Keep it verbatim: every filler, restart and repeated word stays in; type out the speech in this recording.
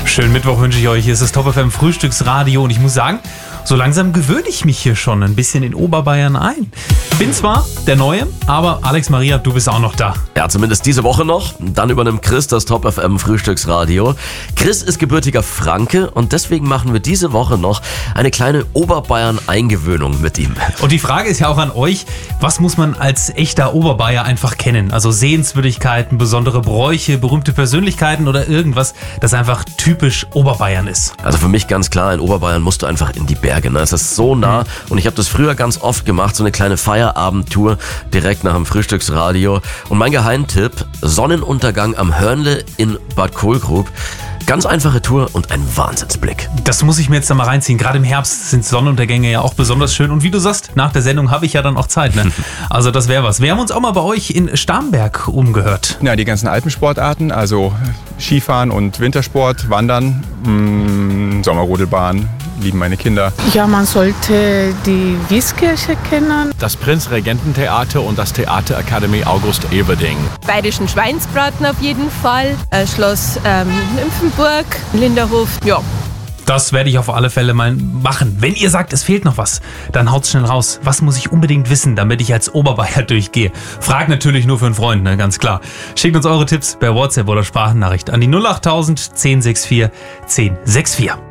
Schönen Mittwoch wünsche ich euch. Hier ist das Top F M Frühstücksradio und ich muss sagen, so langsam gewöhne ich mich hier schon ein bisschen in Oberbayern ein. Bin zwar der Neue, aber Alex, Maria, du bist auch noch da. Ja, zumindest diese Woche noch. Dann übernimmt Chris das Top F M Frühstücksradio. Chris ist gebürtiger Franke und deswegen machen wir diese Woche noch eine kleine Oberbayern-Eingewöhnung mit ihm. Und die Frage ist ja auch an euch, was muss man als echter Oberbayer einfach kennen? Also Sehenswürdigkeiten, besondere Bräuche, berühmte Persönlichkeiten oder irgendwas, das einfach typisch Oberbayern ist. Also für mich ganz klar, in Oberbayern musst du einfach in die Berge. Ne? Es ist so nah und ich habe das früher ganz oft gemacht, so eine kleine Feierabendtour direkt nach dem Frühstücksradio. Und mein Geheimtipp, Sonnenuntergang am Hörnle in Bad Kohlgrub. Ganz einfache Tour und ein Wahnsinnsblick. Das muss ich mir jetzt da mal reinziehen. Gerade im Herbst sind Sonnenuntergänge ja auch besonders schön. Und wie du sagst, nach der Sendung habe ich ja dann auch Zeit. Ne? Also das wäre was. Wir haben uns auch mal bei euch in Starnberg umgehört. Ja, die ganzen Alpensportarten, also Skifahren und Wintersport, Wandern, mh, Sommerrodelbahn, lieben meine Kinder. Ja, man sollte die Wieskirche kennen. Das Prinzregententheater und das Theaterakademie August Everding. Bayerischen Schweinsbraten auf jeden Fall, äh, Schloss ähm, Nymphenburg, Linderhof, ja. Das werde ich auf alle Fälle mal machen. Wenn ihr sagt, es fehlt noch was, dann haut's schnell raus. Was muss ich unbedingt wissen, damit ich als Oberbayer durchgehe? Fragt natürlich nur für einen Freund, ne? Ganz klar. Schickt uns eure Tipps per WhatsApp oder Sprachnachricht an die null acht tausend, zehn sechs vier, zehn sechs vier.